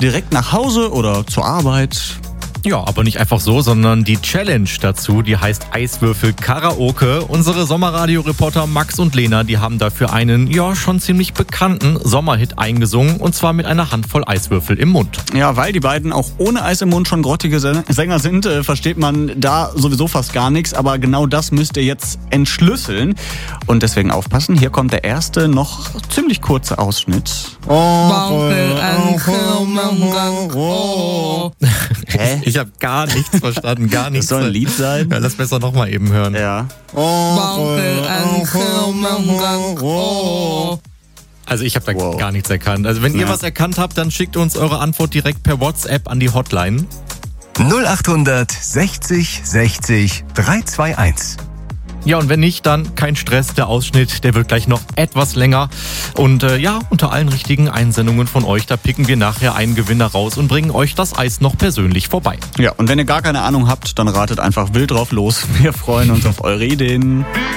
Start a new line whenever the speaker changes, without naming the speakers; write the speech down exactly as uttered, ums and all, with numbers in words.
direkt nach Hause oder zur Arbeit.
Ja, aber nicht einfach so, sondern die Challenge dazu, die heißt Eiswürfel Karaoke. Unsere Sommerradio-Reporter Max und Lena, die haben dafür einen, ja, schon ziemlich bekannten Sommerhit eingesungen, und zwar mit einer Handvoll Eiswürfel im Mund.
Ja, weil die beiden auch ohne Eis im Mund schon grottige Sänger sind, äh, versteht man da sowieso fast gar nichts, aber genau das müsst ihr jetzt entschlüsseln und deswegen aufpassen. Hier kommt der erste, noch ziemlich kurze Ausschnitt.
Hä? Ich habe gar nichts verstanden, gar nichts.
Das soll ein Lied sein?
Ja, lass besser nochmal eben hören.
Ja.
Also ich habe da
Wow.
gar nichts erkannt. Also wenn ihr
Ja.
was erkannt habt, dann schickt uns eure Antwort direkt per WhatsApp an die Hotline.
null acht sechzig sechzig drei zwei eins.
Ja, und wenn nicht, dann kein Stress. Der Ausschnitt, der wird gleich noch etwas länger. Und äh, ja, unter allen richtigen Einsendungen von euch, da picken wir nachher einen Gewinner raus und bringen euch das Eis noch persönlich vorbei.
Ja, und wenn ihr gar keine Ahnung habt, dann ratet einfach wild drauf los. Wir freuen uns auf eure Ideen.